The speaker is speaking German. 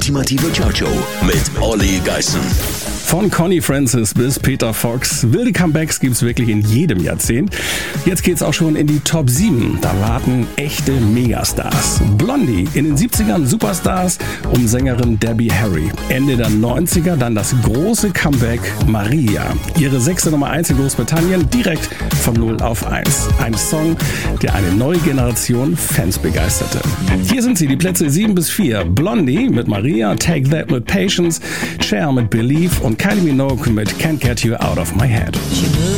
ultimative Chartshow mit Olli Geißen. Von Connie Francis bis Peter Fox. Wilde Comebacks gibt's wirklich in jedem Jahrzehnt. Jetzt geht's auch schon in die Top 7. Da warten echte Megastars. Blondie in den 70ern Superstars um Sängerin Debbie Harry. Ende der 90er dann das große Comeback Maria. Ihre 6. Nummer 1 in Großbritannien direkt von 0 auf 1. Ein Song, der eine neue Generation Fans begeisterte. Hier sind sie, die Plätze 7 bis 4. Blondie mit Maria, Take That mit Patience, Cher mit Believe und Kylie Minogue mit Can't Get You Out of My Head.